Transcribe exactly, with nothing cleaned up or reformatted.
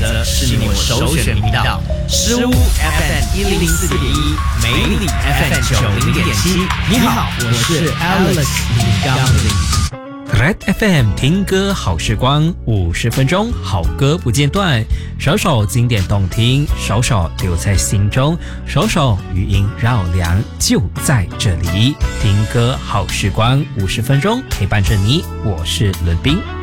择是你我首选频道。失误 F M 一零四点一，美里 F M 九零点七。你好，我是 Alex 李刚林。 Red F M 听歌好时光，五十分钟好歌不间断，首首经典动听，首首留在心中，首首余音绕梁，就在这里。听歌好时光，五十分钟陪伴着你，我是伦斌。